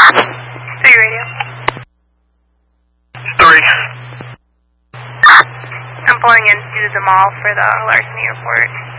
3 radio. 3. I'm pulling into the mall for the larceny report.